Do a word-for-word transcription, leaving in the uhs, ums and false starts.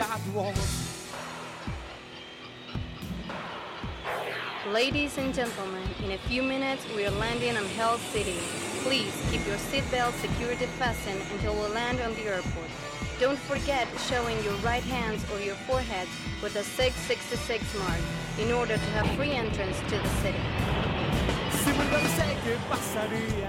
that was. Ladies and gentlemen, in a few minutes we are landing on Hell City. Please keep your seatbelt securely fastened until we land on the airport. Don't forget showing your right hands or your foreheads with the six sixty-six mark in order to have free entrance to the city. Siempre pensé que pasaría